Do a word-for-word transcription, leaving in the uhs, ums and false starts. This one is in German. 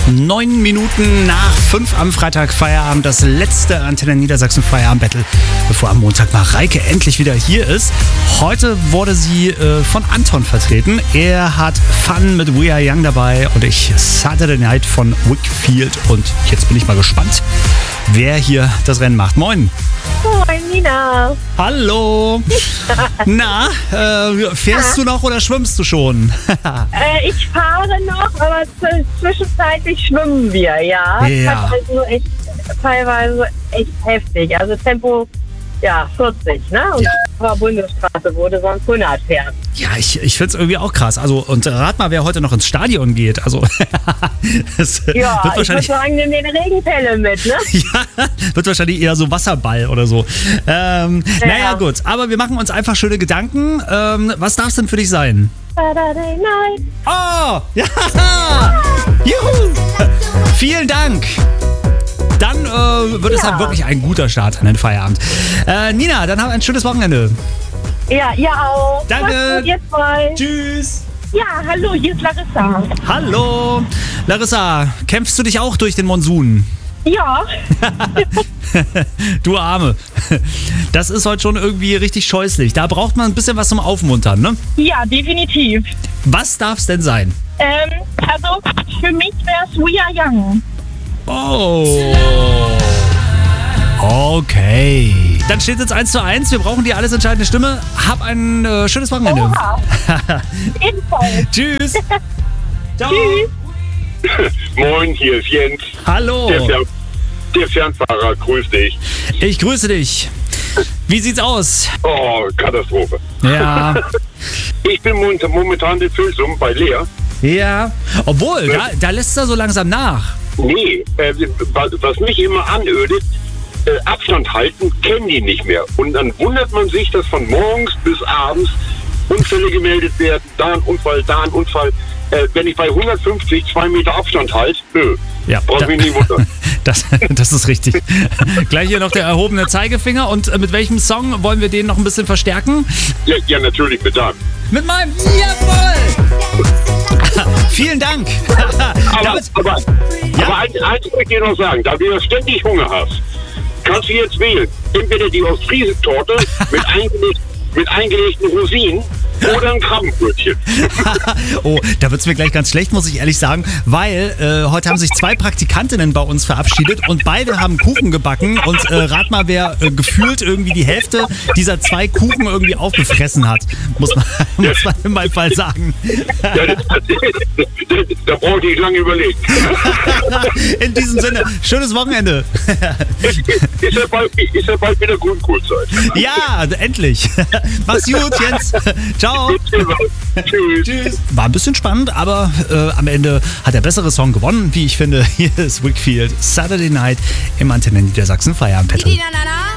Neun Minuten nach fünf am Freitag Feierabend, das letzte Antenne Niedersachsen Feierabend-Battle, bevor am Montag Mareike endlich wieder hier ist. Heute wurde sie äh, von Anton vertreten. Er hat Fun mit We Are Young dabei und ich Saturday Night von Wickfield. Und jetzt bin ich mal gespannt, wer hier das Rennen macht. Moin. Moin, Nina. Hallo. Na, äh, fährst du noch oder schwimmst du schon? äh, ich fahre noch, aber z- zwischenzeitlich schwimmen wir, ja. Ja. Das ist also echt, teilweise echt heftig. Also Tempo, ja, vierzig, ne? Und Ja. auf der Bundesstraße wurde sonst hundert fährt. Ja, ich, ich finde es irgendwie auch krass. Also, und rat mal, wer heute noch ins Stadion geht. Also, es Ja, wird ich würde wahrscheinlich, sagen, nimm den Regenpelle mit, ne? ja, wird wahrscheinlich eher so Wasserball oder so. Ähm, Ja. Naja, gut. Aber wir machen uns einfach schöne Gedanken. Ähm, was darf es denn für dich sein? Saturday night. Oh, ja! Juhu! Vielen Dank! Dann äh, wird es Ja. dann wirklich ein guter Start an den Feierabend. Äh, Nina, dann haben wir ein schönes Wochenende. Ja, ihr auch. Danke. Macht's gut, ihr zwei. Tschüss! Ja, hallo, hier ist Larissa. Hallo! Larissa, kämpfst du dich auch durch den Monsun? Ja, Du Arme. Das ist heute schon irgendwie richtig scheußlich. Da braucht man ein bisschen was zum Aufmuntern, ne? ja, definitiv. Was darf's denn sein? Ähm, also für mich wäre es We Are Young. Oh. Okay. Dann steht jetzt eins zu eins. Wir brauchen die alles entscheidende Stimme. Hab ein äh, schönes Wochenende. Oha. Ebenfalls. Tschüss. Ciao. Tschüss. Moin, hier ist Jens, Hallo. der, Fern der Fernfahrer, grüß dich. Ich grüße dich. Wie sieht's aus? Oh, Katastrophe. Ja. Ich bin momentan, momentan in Füllsum bei Leer. Ja. Obwohl, da, da lässt er so langsam nach. Nee, äh, was, was mich immer anödet, äh, Abstand halten, kennen die nicht mehr. Und dann wundert man sich, dass von morgens bis abends Unfälle gemeldet werden, da ein Unfall, da ein Unfall. Äh, wenn ich bei hundertfünfzig zwei Meter Abstand halte, nö, Ja, brauch da- mich nicht wundern. Das, das ist richtig. Gleich hier noch der erhobene Zeigefinger. Und äh, mit welchem Song wollen wir den noch ein bisschen verstärken? Ja, ja, natürlich mit dann. Mit meinem Jawohl! Vielen Dank! Aber, Damit, aber, Ja. aber eins, eins möchte ich dir noch sagen, da du ja ständig Hunger hast, kannst du jetzt wählen. Entweder die Ostfriesen-Torte mit, eingeleg mit eingelegten Rosinen oder ein Krabbenbrötchen. oh, da wird's mir gleich ganz schlecht, muss ich ehrlich sagen, weil äh, heute haben sich zwei Praktikantinnen bei uns verabschiedet und beide haben Kuchen gebacken und äh, rat mal, wer äh, gefühlt irgendwie die Hälfte dieser zwei Kuchen irgendwie aufgefressen hat, muss man, muss man in meinem Fall sagen. Ja, da da brauche ich nicht lange überlegen. In diesem Sinne, schönes Wochenende. Ist ja bald, ist ja bald wieder Grünkohlzeit. Ja, endlich. Mach's gut, Jens. Ciao. Tschüss. Tschüss. War ein bisschen spannend, aber äh, am Ende hat der bessere Song gewonnen, wie ich finde. Hier ist Wickfield, Saturday Night im Antenne Niedersachsen Feierabend-Battle. Na, na, na.